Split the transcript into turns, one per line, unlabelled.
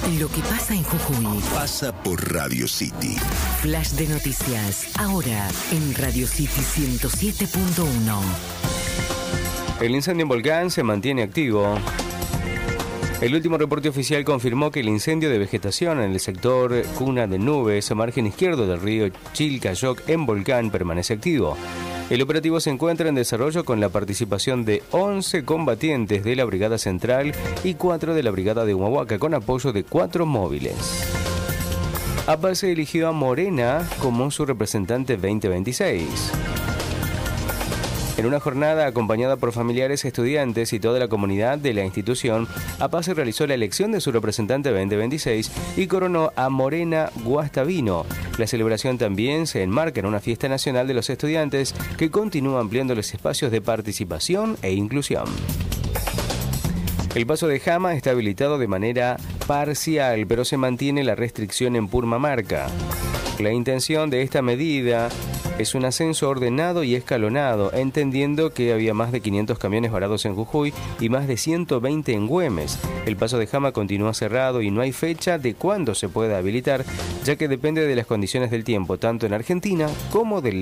Lo que pasa en Jujuy
pasa por Radio City.
Flash de noticias, ahora en Radio City 107.1.
El incendio en Volcán se mantiene activo. El último reporte oficial confirmó que el incendio de vegetación en el sector Cuna de Nubes, margen izquierdo del río Chilcayoc en Volcán, permanece activo. El operativo se encuentra en desarrollo con la participación de 11 combatientes de la Brigada Central y 4 de la Brigada de Humahuaca, con apoyo de 4 móviles. APA se eligió a Morena como su representante 2026. En una jornada acompañada por familiares, estudiantes y toda la comunidad de la institución, APA se realizó la elección de su representante 2026 y coronó a Morena Guastavino. La celebración también se enmarca en una fiesta nacional de los estudiantes que continúa ampliando los espacios de participación e inclusión. El paso de Jama está habilitado de manera parcial, pero se mantiene la restricción en Purmamarca. La intención de esta medida es un ascenso ordenado y escalonado, entendiendo que había más de 500 camiones varados en Jujuy y más de 120 en Güemes. El paso de Jama continúa cerrado y no hay fecha de cuándo se pueda habilitar, ya que depende de las condiciones del tiempo, tanto en Argentina como del